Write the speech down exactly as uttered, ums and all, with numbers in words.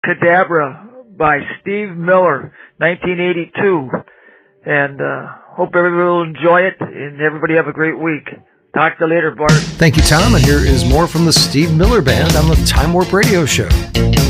Cadabra by Steve Miller, nineteen eighty-two. And uh, hope everybody will enjoy it, and everybody have a great week. Talk to you later, Bart. Thank you, Tom. And here is more from the Steve Miller Band on the Time Warp Radio Show.